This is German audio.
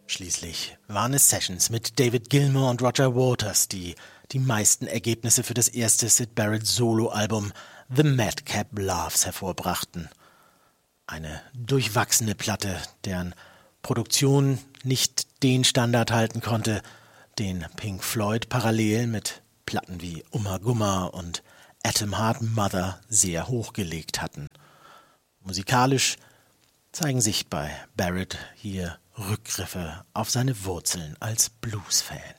Schließlich waren es Sessions mit David Gilmour und Roger Waters, die die meisten Ergebnisse für das erste Syd Barrett Soloalbum The Madcap Laughs hervorbrachten. Eine durchwachsene Platte, deren Produktion nicht den Standard halten konnte, den Pink Floyd parallel mit Platten wie Ummagumma und Atom Heart Mother sehr hochgelegt hatten. Musikalisch zeigen sich bei Barrett hier Rückgriffe auf seine Wurzeln als Blues-Fan.